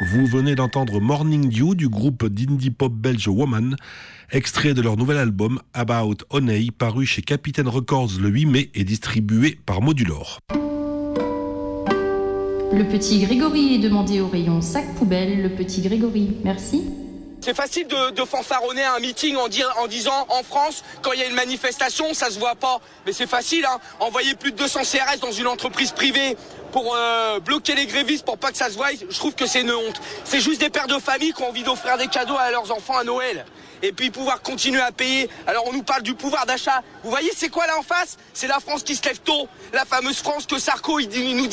Vous venez d'entendre Morning Dew du groupe d'indie pop belge Woman, extrait de leur nouvel album About Honey, paru chez Capitaine Records le 8 mai et distribué par Modulor. Le petit Grégory est demandé au rayon sac poubelle. Le petit Grégory, merci. C'est facile de fanfaronner à un meeting en disant en France, quand il y a une manifestation, ça se voit pas. Mais c'est facile, hein. Envoyer plus de 200 CRS dans une entreprise privée pour bloquer les grévistes pour pas que ça se voie, je trouve que c'est une honte. C'est juste des pères de famille qui ont envie d'offrir des cadeaux à leurs enfants à Noël. Et puis pouvoir continuer à payer. Alors on nous parle du pouvoir d'achat. Vous voyez c'est quoi là en face? C'est la France qui se lève tôt. La fameuse France que Sarko il nous dit